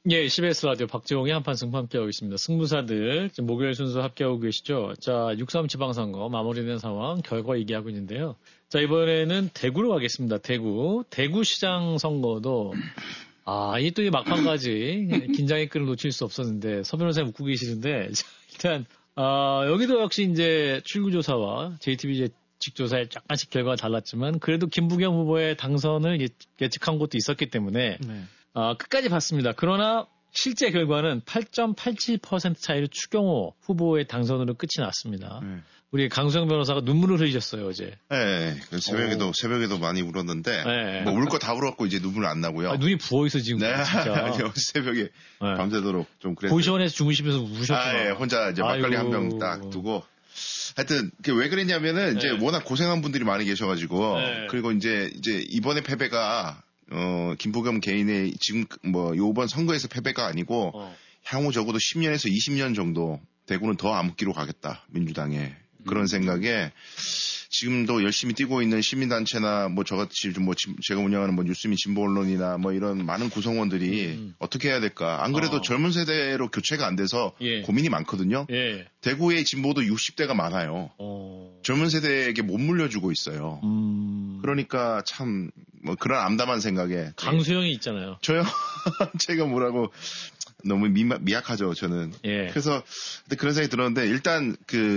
예, CBS 라디오 박재홍의 한판 승부 함께하고 있습니다. 승부사들 지금 목요일 순서 함께하고 계시죠. 자, 6.3 지방선거 마무리된 상황 결과 얘기하고 있는데요. 자, 이번에는 대구로 가겠습니다. 대구시장 선거도 이게 또 이 막판까지 긴장의 끈을 놓칠 수 없었는데 서 변호사님 웃고 계시는데 일단 여기도 역시 이제 출구조사와 JTBC 직조사에 약간씩 결과가 달랐지만 그래도 김부겸 후보의 당선을 예측한 곳도 있었기 때문에 네. 끝까지 봤습니다. 그러나 실제 결과는 8.87% 차이로 추경호 후보의 당선으로 끝이 났습니다. 우리 강수영 변호사가 눈물을 흘리셨어요, 어제. 네, 새벽에도 많이 울었는데, 네. 뭐 울 거 다 울었고 이제 눈물 안 나고요. 눈이 부어있어 지금. 네, 진짜. 새벽에 네. 밤새도록 좀 그랬어요. 보시원에서 주무시면서 우셨구나. 예, 혼자 이제 막걸리 한 병 딱 두고. 하여튼, 왜 그랬냐면은, 이제 워낙 고생한 분들이 많이 계셔가지고, 그리고 이제 이번에 패배가, 김부겸 개인의 지금 요번 선거에서 패배가 아니고, 향후 적어도 10년에서 20년 정도 대구는 더 암흑기로 가겠다, 민주당에. 그런 생각에 지금도 열심히 뛰고 있는 시민단체나 저같이 제가 운영하는 뉴스민 진보 언론이나 이런 많은 구성원들이 어떻게 해야 될까. 안 그래도 젊은 세대로 교체가 안 돼서 고민이 많거든요. 대구의 진보도 60대가 많아요. 젊은 세대에게 못 물려주고 있어요. 그러니까 참 그런 암담한 생각에. 강수영이 있잖아요. 저요? 제가 뭐라고 너무 미약하죠, 저는. 그래서 그런 생각이 들었는데 일단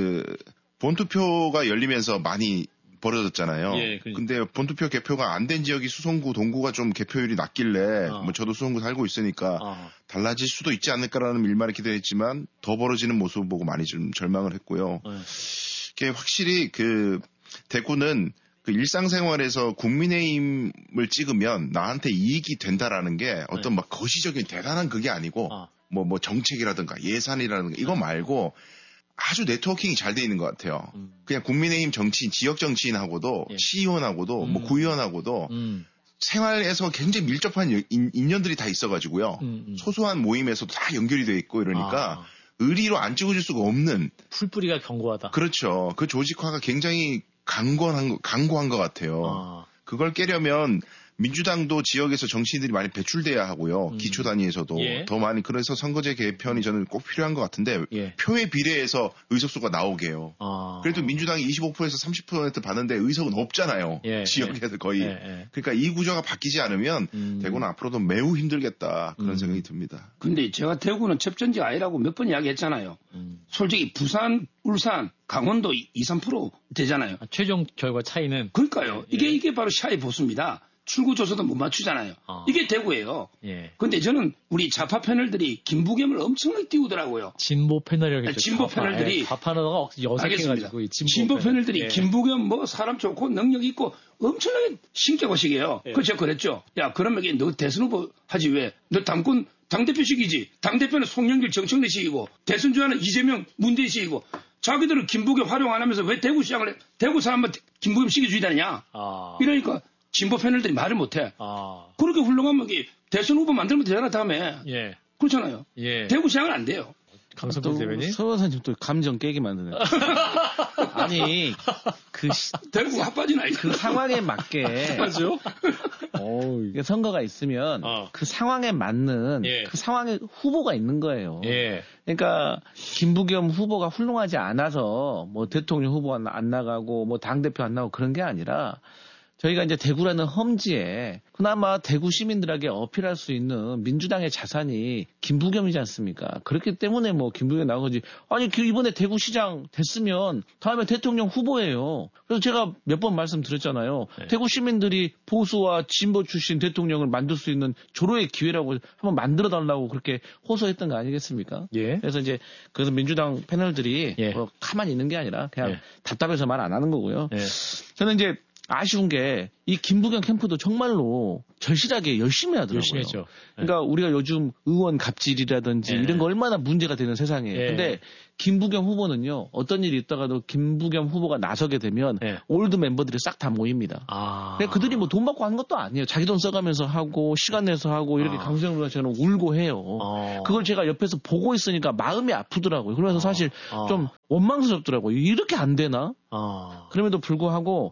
본투표가 열리면서 많이 벌어졌잖아요. 근데 본투표 개표가 안 된 지역이 수성구, 동구가 좀 개표율이 낮길래 저도 수성구 살고 있으니까 달라질 수도 있지 않을까라는 일말에 기대했지만 더 벌어지는 모습을 보고 많이 좀 절망을 했고요. 이게 확실히 대구는 일상생활에서 국민의힘을 찍으면 나한테 이익이 된다라는 게 어떤 거시적인 대단한 그게 아니고 정책이라든가 예산이라든가 이거 말고 아주 네트워킹이 잘 돼 있는 것 같아요. 그냥 국민의힘 정치인, 지역 정치인하고도 시의원하고도 구의원하고도 생활에서 굉장히 밀접한 인연들이 다 있어가지고요. 소소한 모임에서도 다 연결이 돼 있고 이러니까 의리로 안 찍어줄 수가 없는 풀뿌리가 견고하다. 그렇죠. 그 조직화가 굉장히 강고한 것 같아요. 그걸 깨려면 민주당도 지역에서 정치인들이 많이 배출돼야 하고요. 기초 단위에서도 더 많이. 그래서 선거제 개편이 저는 꼭 필요한 것 같은데 표에 비례해서 의석수가 나오게 해요. 그래도 민주당이 25%에서 30% 받는데 의석은 없잖아요. 지역에서 거의. 그러니까 이 구조가 바뀌지 않으면 대구는 앞으로도 매우 힘들겠다. 그런 생각이 듭니다. 근데 제가 대구는 첩전지가 아니라고 몇 번 이야기했잖아요. 솔직히 부산, 울산, 강원도 2, 3% 되잖아요. 최종 결과 차이는? 그러니까요. 이게 바로 샤이 보수입니다. 출구조사도 못 맞추잖아요. 이게 대구예요. 근데 저는 우리 좌파 패널들이 김부겸을 엄청나게 띄우더라고요. 진보 패널이라고 진보 패널들이. 좌파너가 여색해가지고. 진보 패널들이 김부겸 사람 좋고 능력 있고 엄청나게 신격어식이에요. 그렇죠. 그랬죠. 야, 그러면 너 대선 후보 하지 왜? 너 당대표식이지. 당대표는 송영길 정청래 식이고 대선 주자는 이재명 문대인 식이고 자기들은 김부겸 활용 안 하면서 왜 대구시장을 해? 대구 사람만 김부겸 시켜주의다냐. 이러니까 진보 패널들이 말을 못해. 그렇게 훌륭하면 대선 후보 만들면 되잖아, 다음에. 그렇잖아요. 대구시장은 안 돼요. 강성필 대변인? 서 변호사님 또 감정 깨게 만드네. 아니, 대구 핫바지 나이. 그 상황에 맞게. 맞죠? 선거가 있으면 그 상황에 맞는 그 상황에 후보가 있는 거예요. 그러니까 김부겸 후보가 훌륭하지 않아서 대통령 후보가 안 나가고 당대표 안 나가고 그런 게 아니라 저희가 이제 대구라는 험지에 그나마 대구 시민들에게 어필할 수 있는 민주당의 자산이 김부겸이지 않습니까? 그렇기 때문에 김부겸이 나온 거지. 아니, 이번에 대구시장 됐으면 다음에 대통령 후보예요. 그래서 제가 몇 번 말씀드렸잖아요. 대구 시민들이 보수와 진보 출신 대통령을 만들 수 있는 조로의 기회라고 한번 만들어달라고 그렇게 호소했던 거 아니겠습니까? 그래서 그래서 민주당 패널들이 가만히 있는 게 아니라 그냥 답답해서 말 안 하는 거고요. 저는 이제 아쉬운 게 이 김부겸 캠프도 정말로 절실하게 열심히 하더라고요. 열심히 했죠. 그러니까 우리가 요즘 의원 갑질이라든지 이런 거 얼마나 문제가 되는 세상이에요. 근데 김부겸 후보는요. 어떤 일이 있다가도 김부겸 후보가 나서게 되면 올드 멤버들이 싹 다 모입니다. 그러니까 그들이 돈 받고 하는 것도 아니에요. 자기 돈 써가면서 하고 시간 내서 하고 이렇게 강수영 변호사처럼 울고 해요. 그걸 제가 옆에서 보고 있으니까 마음이 아프더라고요. 그래서 사실 좀 원망스럽더라고요. 이렇게 안 되나? 그럼에도 불구하고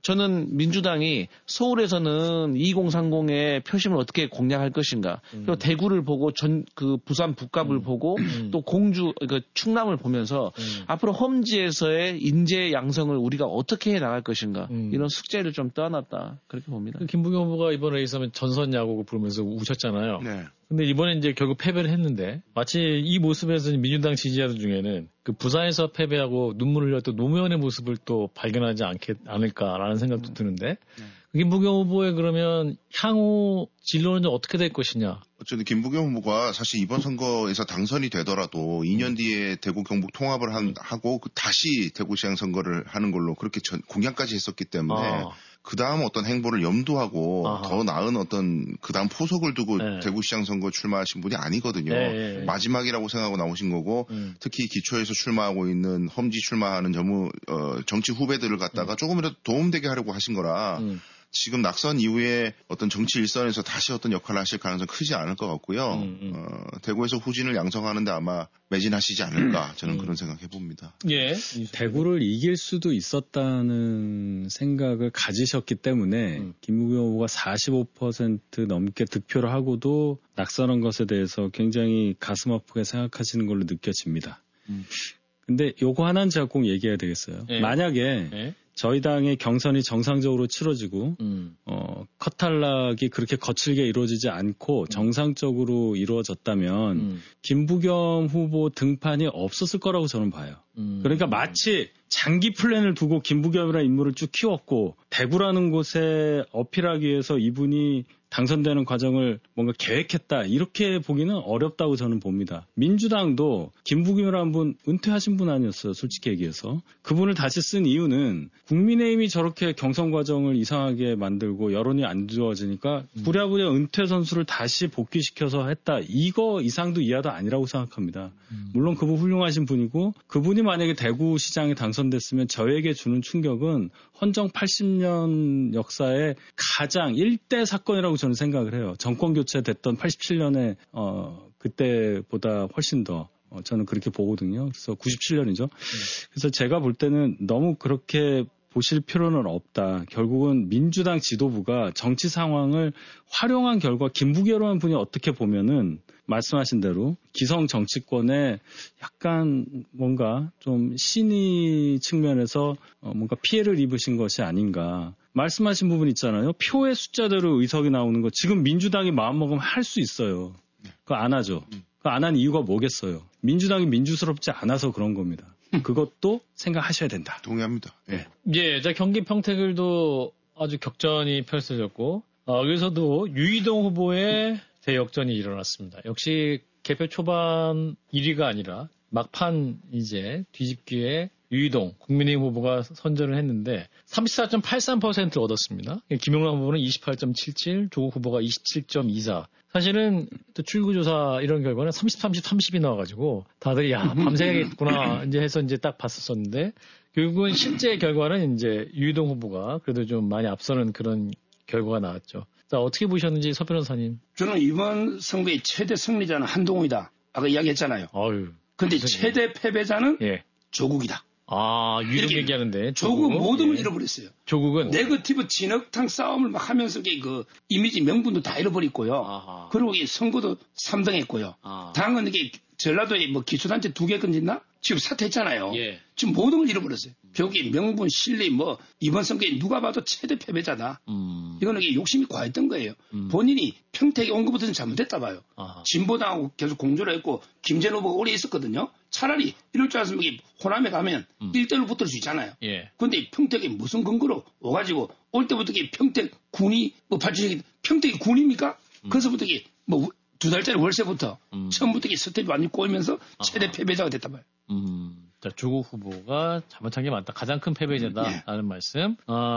저는 민주당이 서울에서는 2030의 표심을 어떻게 공략할 것인가. 그리고 대구를 보고 그 부산 북갑을 보고 또 공주, 그 충남을 보면서 앞으로 험지에서의 인재 양성을 우리가 어떻게 해 나갈 것인가. 이런 숙제를 좀 떠안았다. 그렇게 봅니다. 김부겸 후보가 이번 레이스하면 전선 야구를 부르면서 우셨잖아요. 네. 근데 이번에 이제 결국 패배를 했는데 마치 이 모습에서 민주당 지지자들 중에는 그 부산에서 패배하고 눈물을 흘렸던 노무현의 모습을 또 발견하지 않을까라는 생각도 드는데 김부겸 후보의 그러면 향후 진로는 어떻게 될 것이냐? 어쨌든 김부겸 후보가 사실 이번 선거에서 당선이 되더라도 2년 뒤에 대구 경북 통합을 하고 다시 대구시장 선거를 하는 걸로 그렇게 공약까지 했었기 때문에 그 다음 어떤 행보를 염두하고 더 나은 어떤 그 다음 포석을 두고 대구시장 선거 출마하신 분이 아니거든요. 마지막이라고 생각하고 나오신 거고 특히 기초에서 출마하고 있는 험지 출마하는 정치 후배들을 갖다가 조금이라도 도움되게 하려고 하신 거라 지금 낙선 이후에 어떤 정치 일선에서 다시 어떤 역할을 하실 가능성은 크지 않을 것 같고요. 대구에서 후진을 양성하는데 아마 매진하시지 않을까 저는 그런 생각해 봅니다. 예. 대구를 이길 수도 있었다는 생각을 가지셨기 때문에 김부겸 후보가 45% 넘게 득표를 하고도 낙선한 것에 대해서 굉장히 가슴 아프게 생각하시는 걸로 느껴집니다. 근데 요거 하나는 제가 꼭 얘기해야 되겠어요. 만약에 저희 당의 경선이 정상적으로 치러지고 컷 탈락이 그렇게 거칠게 이루어지지 않고 정상적으로 이루어졌다면 김부겸 후보 등판이 없었을 거라고 저는 봐요. 그러니까 마치 장기 플랜을 두고 김부겸이라는 인물을 쭉 키웠고 대구라는 곳에 어필하기 위해서 이분이 당선되는 과정을 뭔가 계획했다 이렇게 보기는 어렵다고 저는 봅니다. 민주당도 김부겸이라는 분 은퇴하신 분 아니었어요. 솔직히 얘기해서. 그분을 다시 쓴 이유는 국민의힘이 저렇게 경선 과정을 이상하게 만들고 여론이 안 좋아지니까 부랴부랴 은퇴 선수를 다시 복귀시켜서 했다. 이거 이상도 이하도 아니라고 생각합니다. 물론 그분 훌륭하신 분이고 그분이 만약에 대구시장에 당선됐으면 저에게 주는 충격은 헌정 80년 역사의 가장 1대 사건이라고 저는 생각을 해요. 정권 교체됐던 87년에 그때보다 훨씬 더 저는 그렇게 보거든요. 그래서 97년이죠. 그래서 제가 볼 때는 너무 그렇게 보실 필요는 없다. 결국은 민주당 지도부가 정치 상황을 활용한 결과 김부겸이라는 분이 어떻게 보면은 말씀하신 대로 기성 정치권에 약간 뭔가 좀 신의 측면에서 뭔가 피해를 입으신 것이 아닌가. 말씀하신 부분 있잖아요. 표의 숫자대로 의석이 나오는 거 지금 민주당이 마음먹으면 할 수 있어요. 그거 안 하죠. 그거 안 한 이유가 뭐겠어요. 민주당이 민주스럽지 않아서 그런 겁니다. 그것도 생각하셔야 된다. 동의합니다. 예. 예, 자, 경기 평택을도 아주 격전이 펼쳐졌고, 여기서도 유이동 후보의 대역전이 일어났습니다. 역시 개표 초반 1위가 아니라 막판 이제 뒤집기에 유이동 국민의힘 후보가 선전을 했는데 34.83%를 얻었습니다. 김용남 후보는 28.77, 조국 후보가 27.24. 사실은 또 출구조사 이런 결과는 30, 30이 나와가지고 다들 야 밤새야겠구나 이제 해서 이제 딱 봤었었는데 결국은 실제 결과는 이제 유이동 후보가 그래도 좀 많이 앞서는 그런 결과가 나왔죠. 자, 어떻게 보셨는지 서 변호사님. 저는 이번 선거의 최대 승리자는 한동훈이다. 아까 이야기했잖아요. 근데 최대 패배자는 조국이다. 아, 유이동 얘기하는데. 조국은 모든 걸 잃어버렸어요. 조국은? 네거티브 진흙탕 싸움을 막 하면서 그 이미지 명분도 다 잃어버렸고요. 아하. 그리고 이 선거도 3등 했고요. 당은 이게 전라도에 뭐 기초단체 2개 건졌나? 지금 사퇴했잖아요. 지금 모든 걸 잃어버렸어요. 벽이 명분, 실리, 뭐, 이번 선거에 누가 봐도 최대 패배자다. 이거는 이게 욕심이 과했던 거예요. 본인이 평택에 온 것부터는 잘못했다 봐요. 진보당하고 계속 공조를 했고, 김재현 후보가 오래 있었거든요. 차라리 이럴 줄 알았으면 호남에 가면 1대1로 붙을 수 있잖아요. 근데 평택에 무슨 근거로 오가지고 올 때부터 평택 군이 뭐 발주액이 평택이 군입니까? 그래서부터 뭐 2달짜리 월세부터 처음부터 스텝이 완전히 꼬이면서 최대 패배자가 됐다 봐요. 자, 조국 후보가 잘못한 게 많다. 가장 큰 패배자다라는 말씀.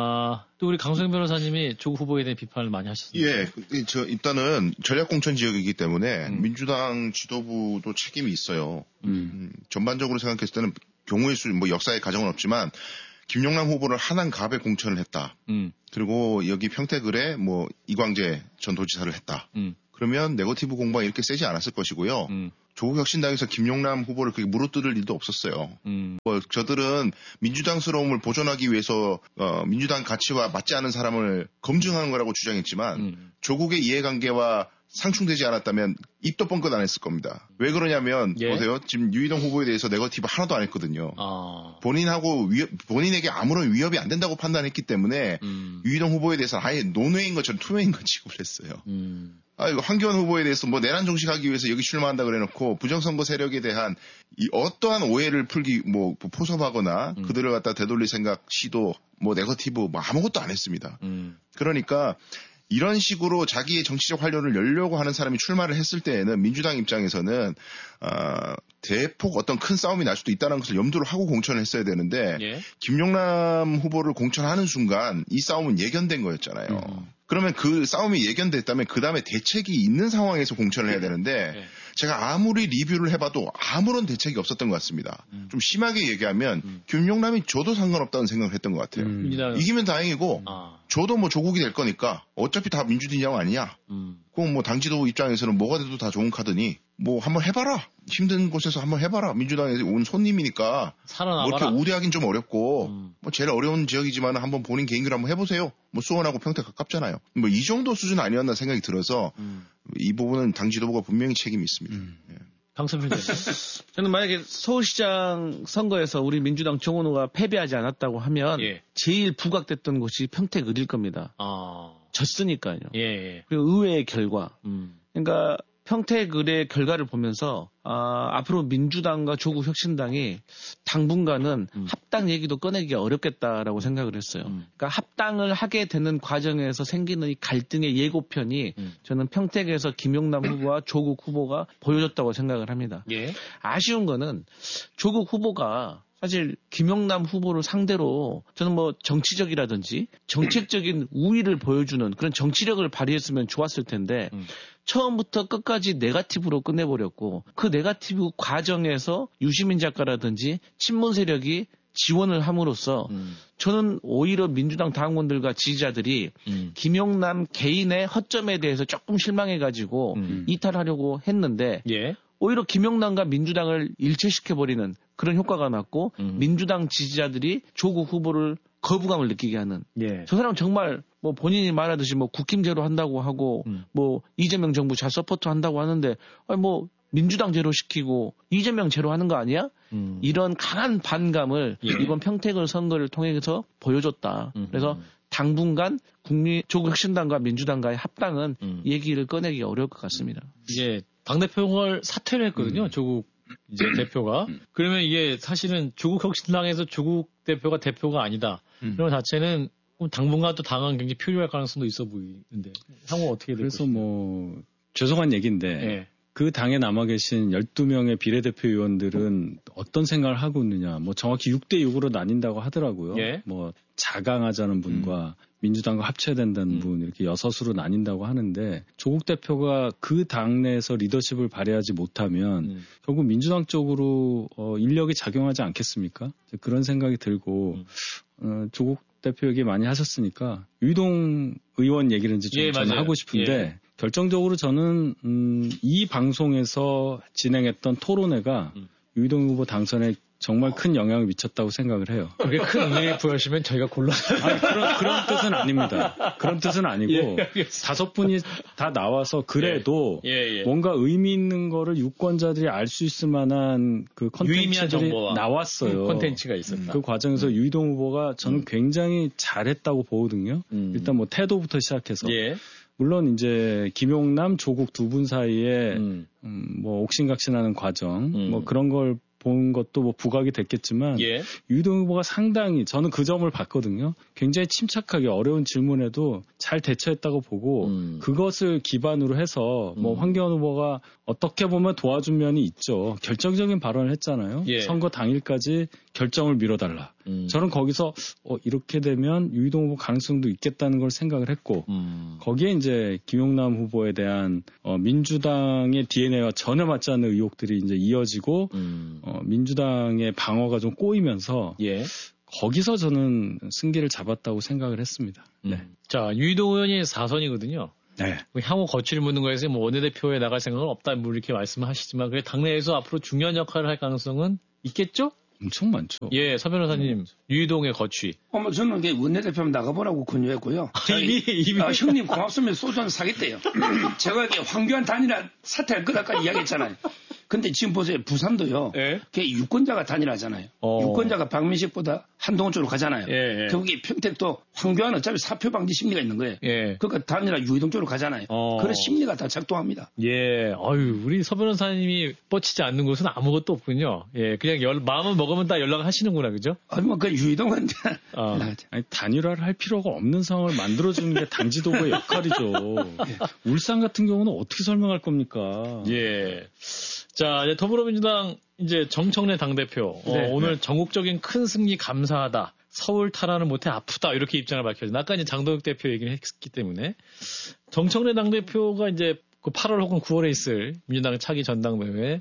또 우리 강수영 변호사님이 조국 후보에 대해 비판을 많이 하셨습니다. 예, 일단은 전략공천 지역이기 때문에 민주당 지도부도 책임이 있어요. 전반적으로 생각했을 때는 경우의 수, 뭐 역사의 가정은 없지만 김용남 후보를 하남갑에 공천을 했다. 그리고 여기 평택을에 뭐 이광재 전 도지사를 했다. 그러면 네거티브 공방이 이렇게 세지 않았을 것이고요. 조국혁신당에서 김용남 후보를 그렇게 물어뜯을 일도 없었어요. 뭐 저들은 민주당스러움을 보존하기 위해서 민주당 가치와 맞지 않은 사람을 검증하는 거라고 주장했지만 조국의 이해관계와 상충되지 않았다면 입도 뻥끗 안 했을 겁니다. 왜 그러냐면 보세요. 지금 유이동 후보에 대해서 네거티브 하나도 안 했거든요. 본인에게 아무런 위협이 안 된다고 판단했기 때문에 유이동 후보에 대해서 아예 논외인 것처럼 투명인 것 취급을 했어요. 이거 황교안 후보에 대해서 뭐 내란 정식하기 위해서 여기 출마한다 그래놓고 부정선거 세력에 대한 이 어떠한 오해를 풀기 뭐 포섭하거나 그들을 갖다 되돌릴 생각 시도 뭐 네거티브 뭐 아무것도 안 했습니다. 그러니까 이런 식으로 자기의 정치적 활로를 열려고 하는 사람이 출마를 했을 때에는 민주당 입장에서는 대폭 어떤 큰 싸움이 날 수도 있다는 것을 염두를 하고 공천을 했어야 되는데 김용남 후보를 공천하는 순간 이 싸움은 예견된 거였잖아요. 그러면 그 싸움이 예견됐다면 그 다음에 대책이 있는 상황에서 공천을 해야 되는데 제가 아무리 리뷰를 해봐도 아무런 대책이 없었던 것 같습니다. 좀 심하게 얘기하면 김용남이 줘도 상관없다는 생각을 했던 것 같아요. 이기면 다행이고 줘도 뭐 조국이 될 거니까 어차피 다 민주진영 아니냐. 그럼 뭐 당지도 입장에서는 뭐가 돼도 다 좋은 카드니 뭐 한번 해봐라. 힘든 곳에서 한번 해봐라. 민주당에 온 손님이니까 뭐 이렇게 우대하긴 좀 어렵고 뭐 제일 어려운 지역이지만 한번 본인 개인기로 한번 해보세요. 뭐 수원하고 평택 가깝잖아요. 뭐 이 정도 수준 아니었나 생각이 들어서 이 부분은 당 지도부가 분명히 책임이 있습니다. 강선필 저는 만약에 서울시장 선거에서 우리 민주당 정원호가 패배하지 않았다고 하면 제일 부각됐던 곳이 평택 을일 겁니다. 졌으니까요. 그리고 의회의 결과. 그러니까 평택을의 결과를 보면서 앞으로 민주당과 조국혁신당이 당분간은 합당 얘기도 꺼내기가 어렵겠다라고 생각을 했어요. 그러니까 합당을 하게 되는 과정에서 생기는 이 갈등의 예고편이 저는 평택에서 김용남 후보와 조국 후보가 보여줬다고 생각을 합니다. 아쉬운 거는 조국 후보가 사실 김용남 후보를 상대로 저는 뭐 정치적이라든지 정책적인 우위를 보여주는 그런 정치력을 발휘했으면 좋았을 텐데 처음부터 끝까지 네거티브로 끝내버렸고 그 네거티브 과정에서 유시민 작가라든지 친문 세력이 지원을 함으로써 저는 오히려 민주당 당원들과 지지자들이 김용남 개인의 허점에 대해서 조금 실망해가지고 이탈하려고 했는데 오히려 김용남과 민주당을 일체시켜버리는 그런 효과가 났고 민주당 지지자들이 조국 후보를 거부감을 느끼게 하는 저 사람 정말 뭐 본인이 말하듯이 뭐 국힘제로 한다고 하고 뭐 이재명 정부 잘 서포트 한다고 하는데 뭐 민주당 제로 시키고 이재명 제로 하는 거 아니야? 이런 강한 반감을 이번 평택을 선거를 통해서 보여줬다. 그래서 당분간 조국혁신당과 민주당과의 합당은 얘기를 꺼내기 어려울 것 같습니다. 이게 당대표가 사퇴를 했거든요. 조국 이제 대표가. 그러면 이게 사실은 조국혁신당에서 조국 대표가 대표가 아니다. 그런 자체는 당분간 또 당은 굉장히 표류할 가능성도 있어 보이는데 향후 어떻게 될까요? 그래서 뭐 죄송한 얘기인데 그 당에 남아 계신 12명의 비례대표 의원들은 어떤 생각을 하고 있느냐. 뭐 정확히 6대6으로 나뉜다고 하더라고요. 뭐 자강하자는 분과 민주당과 합쳐야 된다는 분 이렇게 6으로 나뉜다고 하는데 조국 대표가 그 당내에서 리더십을 발휘하지 못하면 결국 민주당 쪽으로 인력이 작용하지 않겠습니까? 그런 생각이 들고 조국 대표 얘기 많이 하셨으니까 유이동 의원 얘기를 이제 좀 저는 하고 싶은데 결정적으로 저는 이 방송에서 진행했던 토론회가 유이동 후보 당선에 정말 큰 영향을 미쳤다고 생각을 해요. 그게 큰 의미를 부여하시면 저희가 곤란해요. 그런 뜻은 아닙니다. 그런 뜻은 아니고 5분이 다 나와서 그래도 뭔가 의미 있는 거를 유권자들이 알 수 있을 만한 그 콘텐츠들이 나왔어요. 콘텐츠가 있었다. 그 과정에서 유이동 후보가 저는 굉장히 잘했다고 보거든요. 일단 뭐 태도부터 시작해서. 물론 이제 김용남, 조국 두 분 사이에 뭐 옥신각신하는 과정, 뭐 그런 걸 본 것도 뭐 부각이 됐겠지만 유이동 후보가 상당히 저는 그 점을 봤거든요. 굉장히 침착하게 어려운 질문에도 잘 대처했다고 보고 그것을 기반으로 해서 뭐 황교안 후보가 어떻게 보면 도와준 면이 있죠. 결정적인 발언을 했잖아요. 선거 당일까지 결정을 미뤄달라. 저는 거기서 이렇게 되면 유이동 후보 가능성도 있겠다는 걸 생각을 했고 거기에 이제 김용남 후보에 대한 민주당의 DNA와 전혀 맞지 않는 의혹들이 이제 이어지고 민주당의 방어가 좀 꼬이면서 거기서 저는 승기를 잡았다고 생각을 했습니다. 자, 유이동 의원이 4선이거든요. 네. 향후 거취를 묻는 거에서 뭐 원내대표에 나갈 생각은 없다, 뭐 이렇게 말씀하시지만, 그래 당내에서 앞으로 중요한 역할을 할 가능성은 있겠죠? 엄청 많죠. 예, 서 변호사님, 유이동의 거취. 저는 원내대표 나가보라고 권유했고요. 이미. 형님 고맙습니다. 소주 한 사겠대요. 제가 황교안 단일화 사퇴할 거다까지 이야기했잖아요. 근데 지금 보세요. 부산도요. 예? 그게 유권자가 단일하잖아요. 유권자가 박민식보다 한동훈 쪽으로 가잖아요. 예. 거기 평택도 황교안 어차피 사표 방지 심리가 있는 거예요. 예. 그러니까 단일화 유이동 쪽으로 가잖아요. 그런 심리가 다 작동합니다. 예. 아유, 우리 서 변호사님이 뻗치지 않는 곳은 아무것도 없군요. 예. 그냥 마음을 먹으면 다 연락하시는구나, 그죠? 아니, 뭐, 그 유이동은. 아니, 단일화를 할 필요가 없는 상황을 만들어주는 게 당지도부의 역할이죠. 예. 울산 같은 경우는 어떻게 설명할 겁니까? 예. 자, 이제 더불어민주당 이제 정청래 당대표 오늘 전국적인 큰 승리 감사하다. 서울 탈환을 못해 아프다. 이렇게 입장을 밝혀서 아까 이제 장동혁 대표 얘기를 했기 때문에 정청래 당대표가 이제 그 8월 혹은 9월에 있을 민주당 차기 전당대회에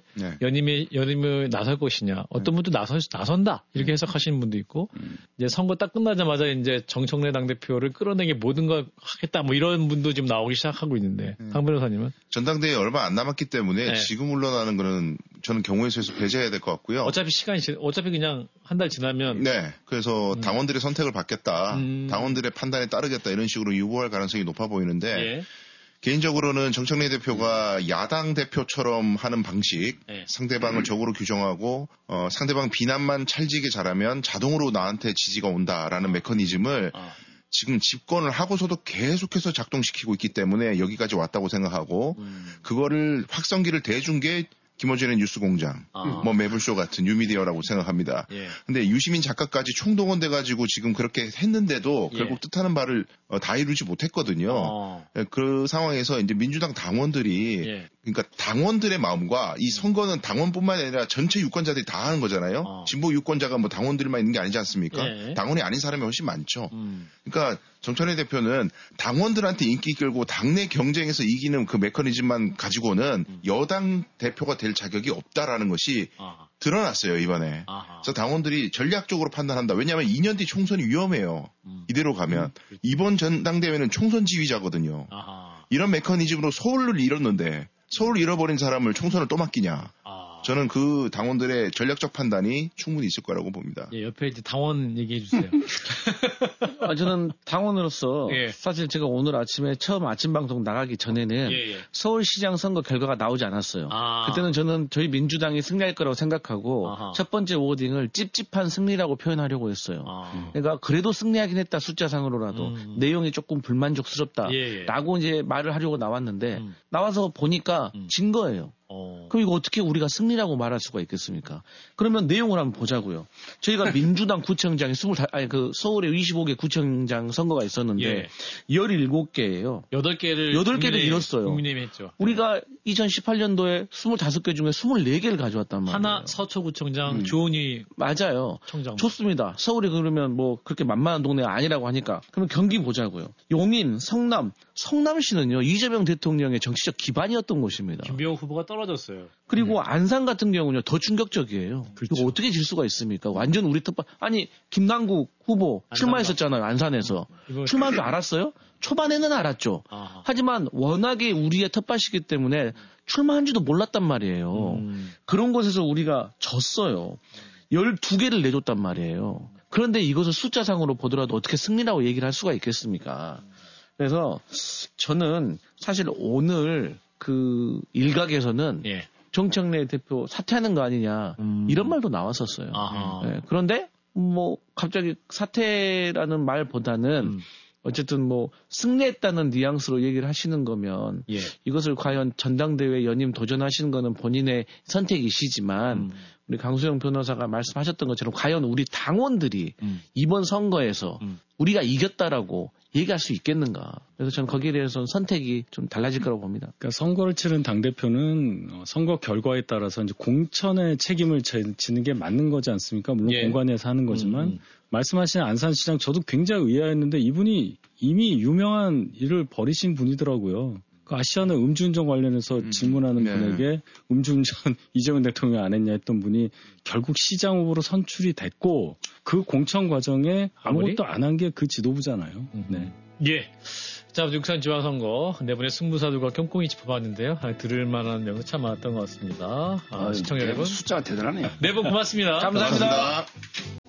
연임을 나설 것이냐. 어떤 분도 나선다. 이렇게 해석하시는 분도 있고, 이제 선거 딱 끝나자마자 이제 정청래 당대표를 끌어내기 모든 걸 하겠다. 뭐 이런 분도 지금 나오기 시작하고 있는데, 강 변호사님은? 전당대회 얼마 안 남았기 때문에 지금 물러나는 거는 저는 경우의 수에서 배제해야 될 것 같고요. 어차피 그냥 한 달 지나면. 네. 그래서 당원들의 선택을 받겠다. 당원들의 판단에 따르겠다. 이런 식으로 유보할 가능성이 높아 보이는데, 개인적으로는 정청래 대표가 야당 대표처럼 하는 방식, 상대방을 적으로 규정하고 상대방 비난만 찰지게 잘하면 자동으로 나한테 지지가 온다라는 메커니즘을 지금 집권을 하고서도 계속해서 작동시키고 있기 때문에 여기까지 왔다고 생각하고 그거를 확성기를 대준 게 김어준의 뉴스공장, 뭐 매블쇼 같은 뉴미디어라고 생각합니다. 근데 유시민 작가까지 총동원돼가지고 지금 그렇게 했는데도 결국 뜻하는 바를 다 이루지 못했거든요. 그 상황에서 이제 민주당 당원들이 그러니까 당원들의 마음과 이 선거는 당원뿐만 아니라 전체 유권자들이 다 하는 거잖아요. 진보 유권자가 뭐 당원들만 있는 게 아니지 않습니까? 당원이 아닌 사람이 훨씬 많죠. 그러니까 정청래 대표는 당원들한테 인기 끌고 당내 경쟁에서 이기는 그 메커니즘만 가지고는 여당 대표가 될 자격이 없다라는 것이 드러났어요, 이번에. 그래서 당원들이 전략적으로 판단한다. 왜냐하면 2년 뒤 총선이 위험해요. 이대로 가면. 이번 전당대회는 총선 지휘자거든요. 이런 메커니즘으로 서울을 잃었는데 서울을 잃어버린 사람을 총선을 또 맡기냐. 저는 그 당원들의 전략적 판단이 충분히 있을 거라고 봅니다. 예, 옆에 이제 당원 얘기해 주세요. 저는 당원으로서 사실 제가 오늘 아침에 처음 아침 방송 나가기 전에는 서울시장 선거 결과가 나오지 않았어요. 그때는 저는 저희 민주당이 승리할 거라고 생각하고 첫 번째 워딩을 찝찝한 승리라고 표현하려고 했어요. 그러니까 그래도 승리하긴 했다, 숫자상으로라도. 내용이 조금 불만족스럽다라고 이제 말을 하려고 나왔는데 나와서 보니까 진 거예요. 그럼 이거 어떻게 우리가 승리라고 말할 수가 있겠습니까? 그러면 내용을 한번 보자고요. 저희가 민주당 구청장이 서울에 25개 구청장 선거가 있었는데 17개예요. 8개를 잃었어요. 국민의힘이 했죠. 우리가 2018년도에 25개 중에 24개를 가져왔단 말이에요. 하나 서초구청장 조은희 맞아요. 청장. 좋습니다. 서울이 그러면 뭐 그렇게 만만한 동네가 아니라고 하니까 그러면 경기 보자고요. 용인, 성남시는요. 이재명 대통령의 정치적 기반이었던 곳입니다. 김병호 후보가 떨어졌어요. 그리고 안산 같은 경우는요. 더 충격적이에요. 그렇죠. 이거 어떻게 질 수가 있습니까? 완전 우리 텃밭. 아니 김남국 후보 출마했었잖아요. 안산에서. 출마한 줄 알았어요? 초반에는 알았죠. 하지만 워낙에 우리의 텃밭이기 때문에 출마한 줄도 몰랐단 말이에요. 그런 곳에서 우리가 졌어요. 12개를 내줬단 말이에요. 그런데 이것을 숫자상으로 보더라도 어떻게 승리라고 얘기를 할 수가 있겠습니까? 그래서 저는 사실 오늘 그 일각에서는 정청래 대표 사퇴하는 거 아니냐 이런 말도 나왔었어요. 네, 그런데 뭐 갑자기 사퇴라는 말보다는 어쨌든 뭐 승리했다는 뉘앙스로 얘기를 하시는 거면 이것을 과연 전당대회 연임 도전하시는 거는 본인의 선택이시지만 우리 강수영 변호사가 말씀하셨던 것처럼 과연 우리 당원들이 이번 선거에서 우리가 이겼다라고 얘기할 수 있겠는가. 그래서 저는 거기에 대해서는 선택이 좀 달라질 거라고 봅니다. 그러니까 선거를 치른 당대표는 선거 결과에 따라서 이제 공천의 책임을 지는 게 맞는 거지 않습니까? 물론 공관에서 하는 거지만 말씀하신 안산시장 저도 굉장히 의아했는데 이분이 이미 유명한 일을 벌이신 분이더라고요. 그 아시아는 음주운전 관련해서 질문하는 분에게 음주운전 이재명 대통령이 안 했냐 했던 분이 결국 시장 후보로 선출이 됐고 그 공천 과정에 아무것도 안 한 게 그 지도부잖아요. 네. 예. 자, 육산 지방선거 네 분의 승부사들과 꼼꼼히 짚어봤는데요. 들을 만한 내용도 참 많았던 것 같습니다. 시청자 여러분. 숫자가 대단하네요. 네 분 고맙습니다. 감사합니다.